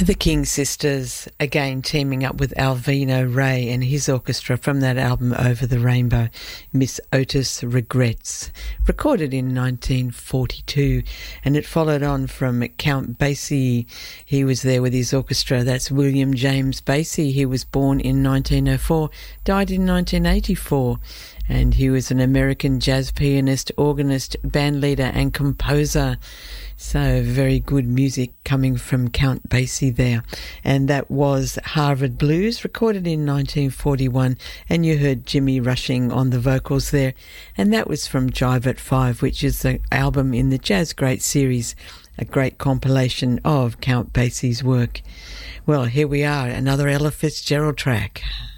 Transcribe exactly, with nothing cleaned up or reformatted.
The King Sisters, again teaming up with Alvino Ray and his orchestra from that album Over the Rainbow, Miss Otis Regrets, recorded in nineteen forty-two, and it followed on from Count Basie. He was there with his orchestra. That's William James Basie. He was born in nineteen oh four, died in nineteen eighty-four, and he was an American jazz pianist, organist, bandleader and composer. So very good music coming from Count Basie there. And that was Harvard Blues, recorded in nineteen forty-one, and you heard Jimmy Rushing on the vocals there. And that was from Jive at Five, which is the album in the Jazz Great series, a great compilation of Count Basie's work. Well, here we are, another Ella Fitzgerald track.